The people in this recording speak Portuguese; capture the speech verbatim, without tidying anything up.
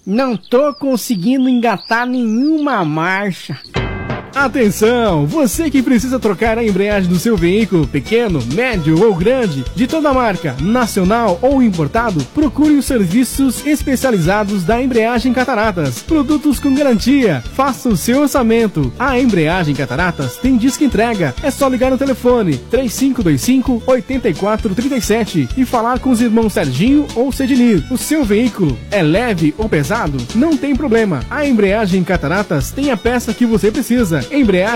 Não tô conseguindo engatar nenhuma marcha. Atenção! Você que precisa trocar a embreagem do seu veículo, pequeno, médio ou grande, de toda marca, nacional ou importado, procure os serviços especializados da Embreagem Cataratas. Produtos com garantia. Faça o seu orçamento. A Embreagem Cataratas tem disco entrega. É só ligar no telefone três cinco dois cinco, oito quatro três sete e falar com os irmãos Serginho ou Cedinir. O seu veículo é leve ou pesado? Não tem problema. A Embreagem Cataratas tem a peça que você precisa. Embreagem